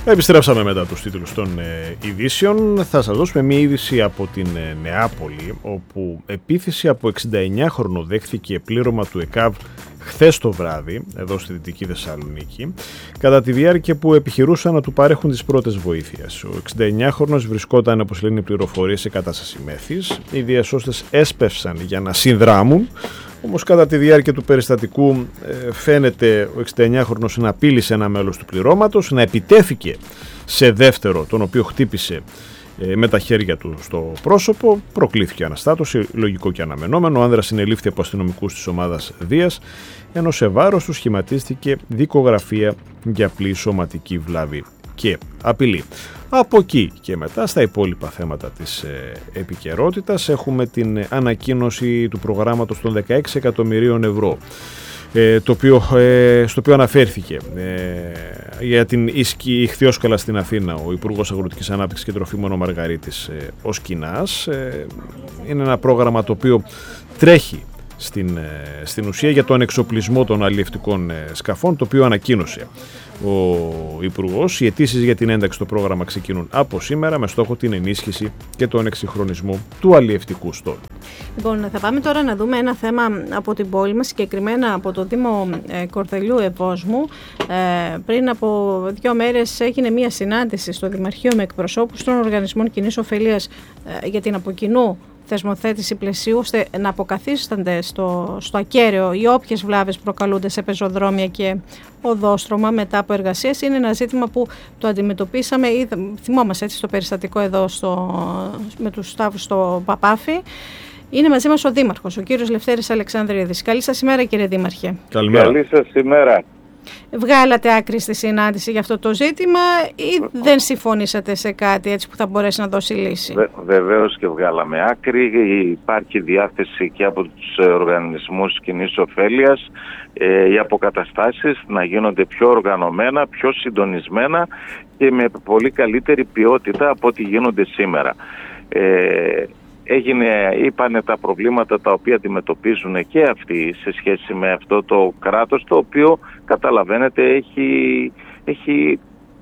Επιστρέψαμε μετά τους τίτλους των ειδήσεων. Θα σας δώσουμε μία είδηση από την Νεάπολη, όπου επίθεση από 69χρονο δέχθηκε πλήρωμα του ΕΚΑΒ χθες το βράδυ, εδώ στη Δυτική Θεσσαλονίκη, κατά τη διάρκεια που επιχειρούσαν να του παρέχουν τις πρώτες βοήθειες. Ο 69χρονος βρισκόταν, όπως λένε οι πληροφορίες, σε κατάσταση μέθης. Οι διασώστες έσπευσαν για να συνδράμουν, όμως κατά τη διάρκεια του περιστατικού φαίνεται ο 69χρονος να απείλησε ένα μέλος του πληρώματος, να επιτέθηκε σε δεύτερο, τον οποίο χτύπησε με τα χέρια του στο πρόσωπο. Προκλήθηκε αναστάτωση, λογικό και αναμενόμενο. Ο άνδρας συνελήφθη από αστυνομικούς της ομάδας Δίας, ενώ σε βάρος του σχηματίστηκε δικογραφία για απλή σωματική βλάβη και απειλή. Από εκεί και μετά, στα υπόλοιπα θέματα της επικαιρότητας, έχουμε την ανακοίνωση του προγράμματος των 16 εκατομμυρίων ευρώ, στο οποίο αναφέρθηκε για την ιχθυόσκαλα στην Αθήνα ο Υπουργός Αγροτικής Ανάπτυξης και Τροφίμων ο Μαργαρίτης ο Σκινάς. Είναι ένα πρόγραμμα το οποίο τρέχει στην ουσία για τον εξοπλισμό των αλλιευτικών σκαφών, το οποίο ανακοίνωσε ο Υπουργός. Οι αιτήσεις για την ένταξη στο πρόγραμμα ξεκινούν από σήμερα, με στόχο την ενίσχυση και τον εξυγχρονισμό του αλλιευτικού στόλου. Λοιπόν, θα πάμε τώρα να δούμε ένα θέμα από την πόλη μας, συγκεκριμένα από το Δήμο Κορδελιού Ευόσμου. Πριν από 2 μέρες έγινε μια συνάντηση στο Δημαρχείο με εκπροσώπους των οργανισμών κοινής ωφελίας για την αποκοινού θεσμοθέτηση πλαισίου, ώστε να αποκαθίστανται στο ακέραιο οι όποιες βλάβες προκαλούνται σε πεζοδρόμια και οδόστρωμα μετά από εργασίες. Είναι ένα ζήτημα που το αντιμετωπίσαμε, θυμόμαστε έτσι στο περιστατικό εδώ με τους στάφους στο Παπάφι. Είναι μαζί μας ο Δήμαρχος, ο κύριος Λευτέρης Αλεξανδρίδης. Καλή σας ημέρα, κύριε Δήμαρχε. Καλημέρα. Καλή σας ημέρα. Βγάλατε άκρη στη συνάντηση για αυτό το ζήτημα ή δεν συμφωνήσατε σε κάτι έτσι που θα μπορέσει να δώσει λύση? Βεβαίως και βγάλαμε άκρη. Υπάρχει διάθεση και από τους οργανισμούς κοινής ωφέλειας οι αποκαταστάσεις να γίνονται πιο οργανωμένα, πιο συντονισμένα και με πολύ καλύτερη ποιότητα από ό,τι γίνονται σήμερα. Είπανε τα προβλήματα τα οποία αντιμετωπίζουν και αυτοί σε σχέση με αυτό το κράτος, το οποίο καταλαβαίνετε έχει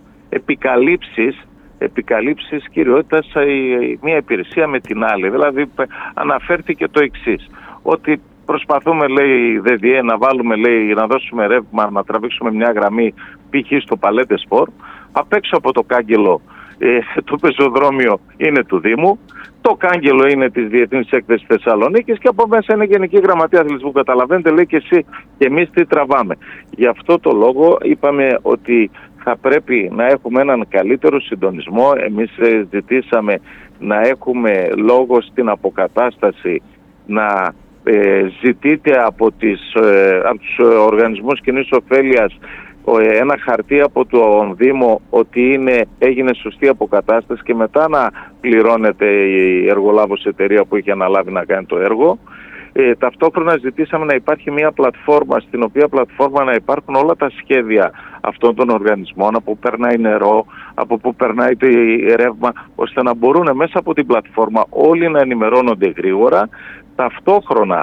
επικαλύψεις κυριότητας μία υπηρεσία με την άλλη. Δηλαδή αναφέρθηκε το εξής, ότι προσπαθούμε, λέει, ΔΔΕ να βάλουμε, λέει, να δώσουμε ρεύμα, να τραβήξουμε μια γραμμή π.χ. στο Παλέτε Σπορ, απ' έξω από το κάγκελο το πεζοδρόμιο είναι του Δήμου, το κάγκελο είναι της Διεθνής Έκθεσης Θεσσαλονίκης και από μέσα είναι Γενική Γραμματεία Αθλητισμού. Καταλαβαίνετε, λέει, και εσύ και εμείς τι τραβάμε. Γι' αυτό το λόγο είπαμε ότι θα πρέπει να έχουμε έναν καλύτερο συντονισμό. Εμείς ζητήσαμε να έχουμε λόγο στην αποκατάσταση, να ζητείτε από τους οργανισμούς κοινής ωφέλειας ένα χαρτί από τον Δήμο ότι έγινε σωστή αποκατάσταση και μετά να πληρώνεται η εργολάβος εταιρεία που είχε αναλάβει να κάνει το έργο. Ταυτόχρονα ζητήσαμε να υπάρχει μια πλατφόρμα, στην οποία πλατφόρμα να υπάρχουν όλα τα σχέδια αυτών των οργανισμών, από που περνάει νερό, από που περνάει το ρεύμα, ώστε να μπορούν μέσα από την πλατφόρμα όλοι να ενημερώνονται γρήγορα. Ταυτόχρονα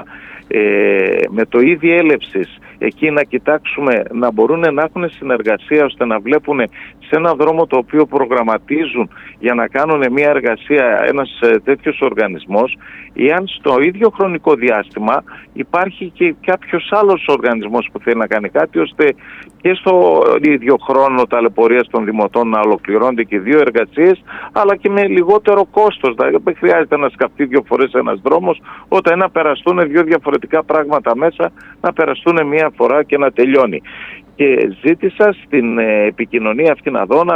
με το είδη έλευσης εκεί να κοιτάξουμε να μπορούν να έχουν συνεργασία, ώστε να βλέπουν σε ένα δρόμο το οποίο προγραμματίζουν για να κάνουν μια εργασία ένας τέτοιος οργανισμός, εάν στο ίδιο χρονικό διάστημα υπάρχει και κάποιος άλλος οργανισμός που θέλει να κάνει κάτι, ώστε και στο ίδιο χρόνο ταλαιπωρίας των δημοτών να ολοκληρώνονται και 2 εργασίες, αλλά και με λιγότερο κόστος. Δηλαδή δεν χρειάζεται να σκαφτεί 2 φορές ένας δρόμος, όταν να περαστούν 2 διαφορετικά πράγματα μέσα, να περαστούν μία φορά και να τελειώνει. Και ζήτησα στην επικοινωνία αυτή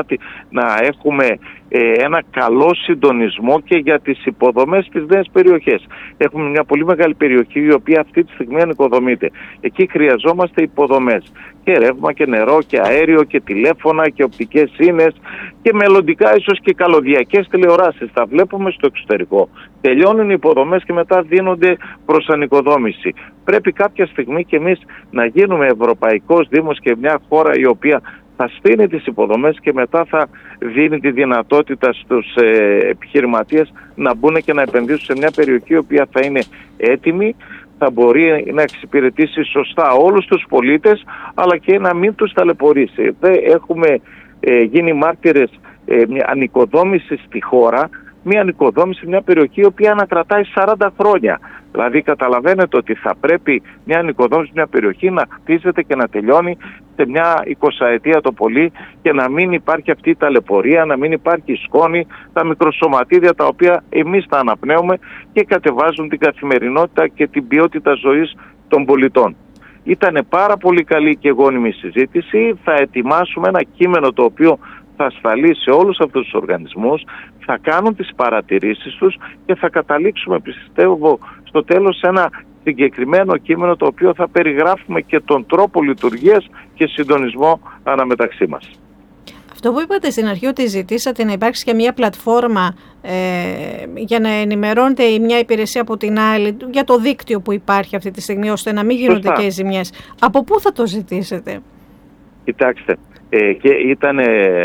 να έχουμε ένα καλό συντονισμό και για τις υποδομές στις νέες περιοχές. Έχουμε μια πολύ μεγάλη περιοχή η οποία αυτή τη στιγμή ανοικοδομείται. Εκεί χρειαζόμαστε υποδομές. Και ρεύμα και νερό και αέριο και τηλέφωνα και οπτικές ίνες και μελλοντικά ίσως και καλωδιακές τηλεοράσεις. Τα βλέπουμε στο εξωτερικό. Τελειώνουν οι υποδομές και μετά δίνονται προς ανοικοδόμηση. Πρέπει κάποια στιγμή και εμείς να γίνουμε Ευρωπαϊκός Δήμος και μια χώρα η οποία θα στείνει τις υποδομές και μετά θα δίνει τη δυνατότητα στους επιχειρηματίες να μπουν και να επενδύσουν σε μια περιοχή η οποία θα είναι έτοιμη, θα μπορεί να εξυπηρετήσει σωστά όλους τους πολίτες, αλλά και να μην τους ταλαιπωρήσει. Έχουμε γίνει μάρτυρες μια ανοικοδόμηση στη χώρα, μια ανοικοδόμηση, μια περιοχή η οποία ανακρατάει 40 χρόνια. Δηλαδή καταλαβαίνετε ότι θα πρέπει μια ανοικοδόμηση, μια περιοχή να χτίζεται και να τελειώνει σε μια 20ετία το πολύ και να μην υπάρχει αυτή η ταλαιπωρία, να μην υπάρχει σκόνη, τα μικροσωματίδια τα οποία εμείς τα αναπνέουμε και κατεβάζουν την καθημερινότητα και την ποιότητα ζωής των πολιτών. Ήταν πάρα πολύ καλή και γόνιμη συζήτηση. Θα ετοιμάσουμε ένα κείμενο το οποίο θα σταλεί σε όλους αυτούς τους οργανισμούς, θα κάνουν τις παρατηρήσεις τους και θα καταλήξουμε, πιστεύω, στο τέλος σε ένα συγκεκριμένο κείμενο το οποίο θα περιγράφουμε και τον τρόπο λειτουργίας και συντονισμό αναμεταξύ μας. Αυτό που είπατε στην αρχή, ότι ζητήσατε να υπάρξει και μια πλατφόρμα για να ενημερώνεται η μια υπηρεσία από την άλλη για το δίκτυο που υπάρχει αυτή τη στιγμή, ώστε να μην γίνονται και οι ζημιές. Από πού θα το ζητήσετε? Κοιτάξτε, και ήταν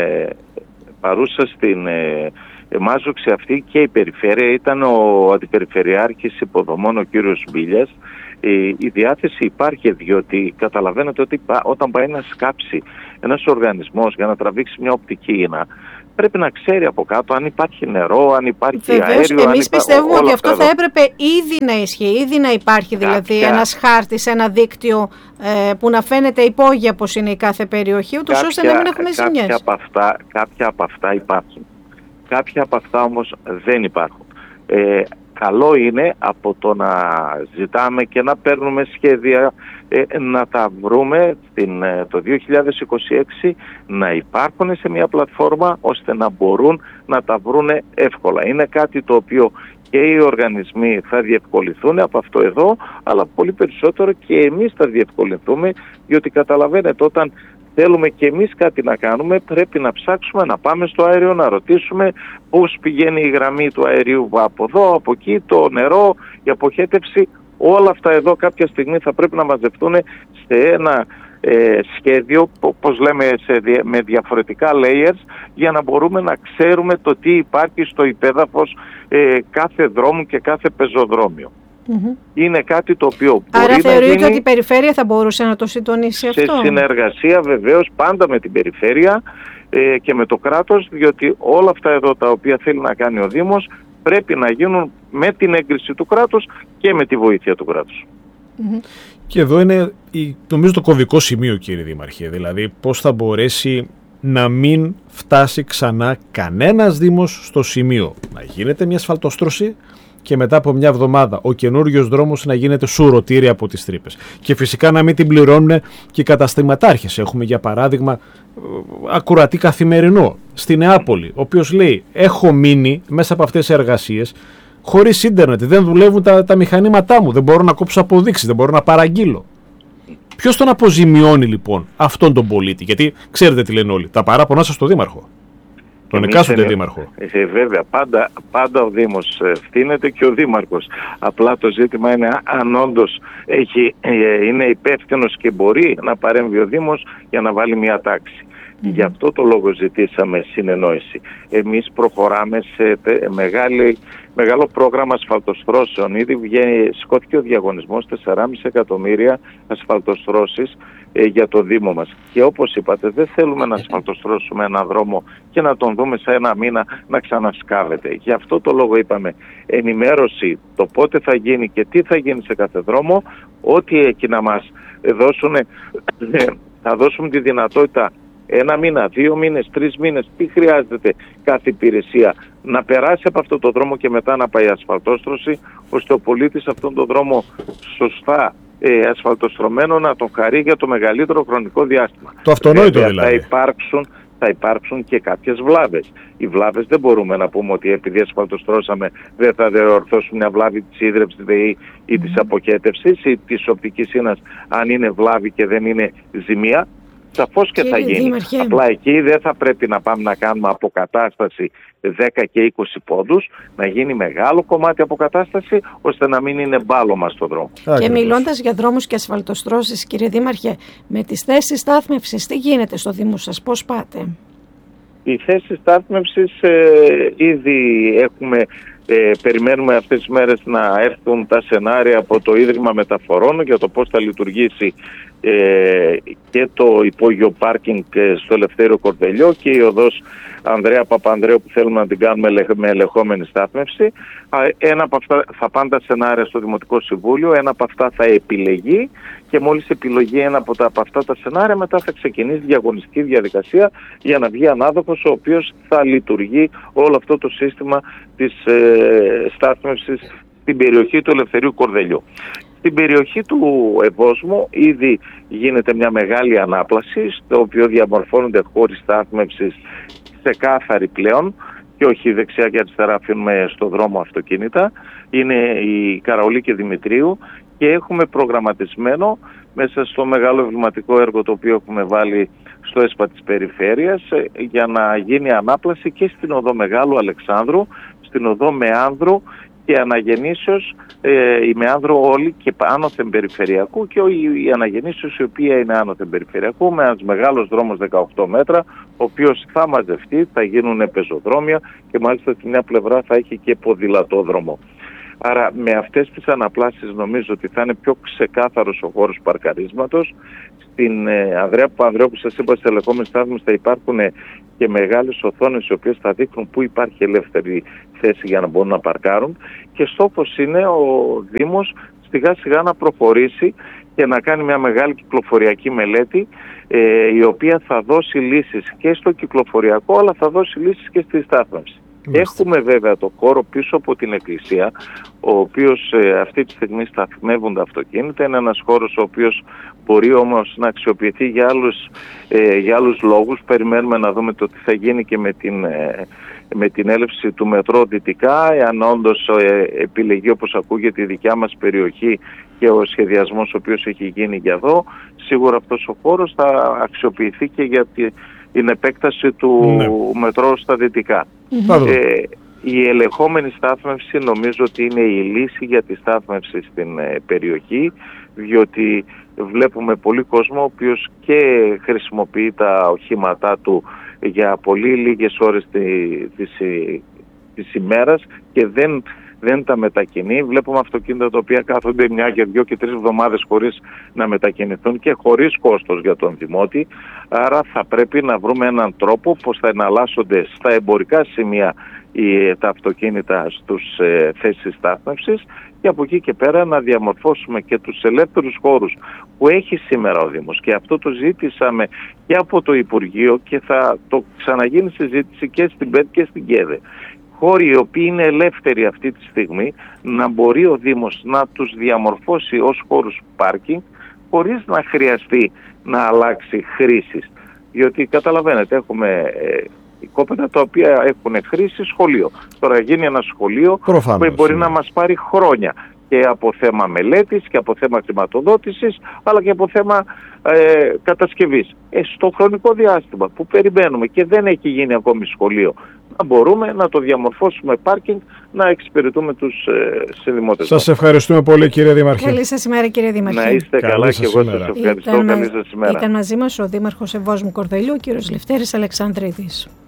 παρούσα στην μάζοξη αυτή και η περιφέρεια, ήταν ο Αντιπεριφερειάρχης Υποδομών, ο κύριος Μπίλιας. Η διάθεση υπάρχει, διότι καταλαβαίνετε ότι όταν πάει να σκάψει ένας οργανισμός για να τραβήξει μια οπτική ίνα, πρέπει να ξέρει από κάτω αν υπάρχει νερό, αν υπάρχει αέριο. Εμείς πιστεύουμε ότι αυτό θα έπρεπε ήδη να ισχύει, ήδη να υπάρχει δηλαδή ένας χάρτης, ένα δίκτυο που να φαίνεται υπόγεια πως είναι η κάθε περιοχή, ούτως ώστε να μην έχουμε ζημιές. Κάποια από αυτά υπάρχουν. Κάποια από αυτά όμως δεν υπάρχουν. Καλό είναι από το να ζητάμε και να παίρνουμε σχέδια να τα βρούμε το 2026, να υπάρχουν σε μια πλατφόρμα ώστε να μπορούν να τα βρούνε εύκολα. Είναι κάτι το οποίο και οι οργανισμοί θα διευκολυνθούν από αυτό εδώ, αλλά πολύ περισσότερο και εμείς θα διευκολυνθούμε, διότι καταλαβαίνετε, όταν θέλουμε και εμείς κάτι να κάνουμε, πρέπει να ψάξουμε, να πάμε στο αέριο, να ρωτήσουμε πώς πηγαίνει η γραμμή του αερίου από εδώ, από εκεί, το νερό, η αποχέτευση. Όλα αυτά εδώ κάποια στιγμή θα πρέπει να μαζευτούν σε ένα σχέδιο, όπως λέμε, με διαφορετικά layers, για να μπορούμε να ξέρουμε το τι υπάρχει στο υπέδαφος κάθε δρόμου και κάθε πεζοδρόμιο. Είναι κάτι το οποίο μπορεί να γίνει. Άρα θεωρείτε ότι η περιφέρεια θα μπορούσε να το συντονίσει αυτό? Σε συνεργασία βεβαίως πάντα με την περιφέρεια και με το κράτος, διότι όλα αυτά εδώ τα οποία θέλει να κάνει ο Δήμος πρέπει να γίνουν με την έγκριση του κράτους και με τη βοήθεια του κράτους. Και εδώ είναι νομίζω το κομβικό σημείο, κύριε Δήμαρχε, δηλαδή πώς θα μπορέσει να μην φτάσει ξανά κανένας Δήμος στο σημείο να γίνεται μια ασφαλτοστρώση και μετά από μια εβδομάδα ο καινούριος δρόμος να γίνεται σουρωτήρι από τις τρύπες. Και φυσικά να μην την πληρώνουν και οι καταστηματάρχες. Έχουμε για παράδειγμα ακουρατή Καθημερινό στη Νεάπολη, ο οποίος λέει: έχω μείνει μέσα από αυτές τις εργασίες χωρίς ίντερνετ, δεν δουλεύουν τα μηχανήματά μου, δεν μπορώ να κόψω αποδείξεις, δεν μπορώ να παραγγείλω. Ποιος τον αποζημιώνει λοιπόν αυτόν τον πολίτη? Γιατί ξέρετε τι λένε όλοι, τα παράπονα σας στο Δήμαρχο. Τον εκάστοτε Δήμαρχο. Βέβαια, πάντα ο Δήμος ευθύνεται και ο Δήμαρχος. Απλά το ζήτημα είναι αν όντως είναι υπεύθυνος και μπορεί να παρέμβει ο Δήμος για να βάλει μια τάξη. Γι' αυτό το λόγο ζητήσαμε συνεννόηση. Εμείς προχωράμε σε μεγάλο πρόγραμμα ασφαλτοστρώσεων. Ήδη σηκώθηκε ο διαγωνισμός 4,5 εκατομμύρια ασφαλτοστρώσεις για το Δήμο μας. Και όπως είπατε, δεν θέλουμε να ασφαλτοστρώσουμε έναν δρόμο και να τον δούμε σε ένα μήνα να ξανασκάβεται. Γι' αυτό το λόγο είπαμε ενημέρωση, το πότε θα γίνει και τι θα γίνει σε κάθε δρόμο, ό,τι εκεί να μας δώσουν, θα δώσουμε τη δυνατότητα 1 μήνα, 2 μήνες, 3 μήνες, τι χρειάζεται κάθε υπηρεσία να περάσει από αυτό το δρόμο και μετά να πάει ασφαλτόστρωση, ώστε ο πολίτης αυτόν τον δρόμο σωστά ασφαλτοστρωμένο να τον χαρεί για το μεγαλύτερο χρονικό διάστημα. Το αυτονόητο δηλαδή. Θα υπάρξουν και κάποιες βλάβες. Οι βλάβες δεν μπορούμε να πούμε ότι επειδή ασφαλτοστρώσαμε δεν θα διορθώσουν μια βλάβη της ίδρυψης ή της αποχέτευσης ή της οπτικής ίνας, αν είναι βλάβη και δεν είναι ζημία. Σαφώς και θα γίνει. Δήμαρχε. Απλά εκεί δεν θα πρέπει να πάμε να κάνουμε αποκατάσταση 10 και 20 πόντους, να γίνει μεγάλο κομμάτι αποκατάσταση, ώστε να μην είναι μπάλωμα στο δρόμο. Και μιλώντας για δρόμους και ασφαλτοστρώσεις, κύριε Δήμαρχε, με τις θέσεις στάθμευσης, τι γίνεται στο Δήμο σας, πώς πάτε? Οι θέσεις στάθμευσης ήδη έχουμε... περιμένουμε αυτές τις μέρες να έρθουν τα σενάρια από το Ίδρυμα Μεταφορών για το πώς θα λειτουργήσει και το υπόγειο πάρκινγκ στο Ελευθέριο Κορδελιό και η οδός Ανδρέα Παπανδρέου που θέλουμε να την κάνουμε με ελεγχόμενη στάθμευση. Ένα από αυτά θα πάνε τα σενάρια στο Δημοτικό Συμβούλιο, ένα από αυτά θα επιλεγεί και μόλις επιλογεί ένα από αυτά τα σενάρια, μετά θα ξεκινήσει διαγωνιστική διαδικασία για να βγει ανάδοχος ο οποίος θα λειτουργεί όλο αυτό το σύστημα της στάθμευσης στην περιοχή του Ελευθερίου Κορδελιού. Στην περιοχή του Ευόσμου ήδη γίνεται μια μεγάλη ανάπλαση, στο οποίο διαμορφώνονται χώροι στάθμευσης ξεκάθαροι πλέον και όχι δεξιά και αριστερά αφήνουμε στο δρόμο αυτοκίνητα. Είναι η Καραολή και Δημητρίου και έχουμε προγραμματισμένο μέσα στο μεγάλο εμβληματικό έργο το οποίο έχουμε βάλει στο ΕΣΠΑ της Περιφέρειας για να γίνει ανάπλαση και στην οδό Μεγάλου Αλεξάνδρου, στην οδό Μεάνδρου και Αναγεννήσεως, η Μεάνδρο όλη και άνωθεν περιφερειακού και η Αναγεννήσεως η οποία είναι άνωθεν περιφερειακού με ένας μεγάλος δρόμος 18 μέτρα ο οποίος θα μαζευτεί, θα γίνουν πεζοδρόμια και μάλιστα στην μια πλευρά θα έχει και ποδηλατόδρομο. Άρα με αυτές τις αναπλάσεις νομίζω ότι θα είναι πιο ξεκάθαρος ο χώρος παρκαρίσματος. Στην Ανδρέα Παπανδρέου που σας είπα στις ελεγχόμενες στάθμες θα υπάρχουν και μεγάλες οθόνες οι οποίες θα δείχνουν πού υπάρχει ελεύθερη θέση για να μπορούν να παρκάρουν και στόχος είναι ο Δήμος σιγά σιγά να προχωρήσει και να κάνει μια μεγάλη κυκλοφοριακή μελέτη η οποία θα δώσει λύσεις και στο κυκλοφοριακό αλλά θα δώσει λύσεις και στη στάθμευση. Έχουμε βέβαια το χώρο πίσω από την εκκλησία, ο οποίος αυτή τη στιγμή σταθμεύουν τα αυτοκίνητα. Είναι ένας χώρος ο οποίος μπορεί όμως να αξιοποιηθεί για άλλους λόγους. Περιμένουμε να δούμε το τι θα γίνει και με την έλευση του μετρό δυτικά, εάν όντως επιλεγεί όπως ακούγεται η δικιά μας περιοχή και ο σχεδιασμός ο οποίος έχει γίνει για εδώ. Σίγουρα αυτός ο χώρος θα αξιοποιηθεί και για την επέκταση του μετρό στα δυτικά. Η ελεγχόμενη στάθμευση νομίζω ότι είναι η λύση για τη στάθμευση στην περιοχή, διότι βλέπουμε πολύ κόσμο ο οποίος και χρησιμοποιεί τα οχήματά του για πολύ λίγες ώρες της ημέρας και δεν τα μετακινεί. Βλέπουμε αυτοκίνητα τα οποία κάθονται 1 και 2 και 3 εβδομάδες χωρίς να μετακινηθούν και χωρίς κόστος για τον δημότη. Άρα θα πρέπει να βρούμε έναν τρόπο πως θα εναλλάσσονται στα εμπορικά σημεία τα αυτοκίνητα στους θέσεις στάθμευσης και από εκεί και πέρα να διαμορφώσουμε και τους ελεύθερους χώρους που έχει σήμερα ο Δήμος. Και αυτό το ζήτησαμε και από το Υπουργείο και θα το ξαναγίνει συζήτηση και στην ΠΕΤ και στην ΚΕΔΕ. Χώροι οι οποίοι είναι ελεύθεροι αυτή τη στιγμή να μπορεί ο Δήμος να τους διαμορφώσει ως χώρους πάρκινγκ χωρίς να χρειαστεί να αλλάξει χρήσεις. Διότι καταλαβαίνετε έχουμε οικόπεδα τα οποία έχουν χρήση σχολείο. Τώρα γίνει ένα σχολείο που μπορεί να μας πάρει χρόνια και από θέμα μελέτης και από θέμα χρηματοδότησης αλλά και από θέμα κατασκευής. Στο χρονικό διάστημα που περιμένουμε και δεν έχει γίνει ακόμη σχολείο να μπορούμε να το διαμορφώσουμε πάρκινγκ, να εξυπηρετούμε τους συνδημότες. Σας ευχαριστούμε πολύ κύριε Δήμαρχε. Καλή σας ημέρα κύριε Δήμαρχε. Να είστε καλά και εγώ σας ευχαριστώ. Καλή σας ημέρα. Ήταν μαζί μας ο Δήμαρχος Ευόσμου Κορδελιού, ο κύριος Λευτέρης Αλεξανδρίδης.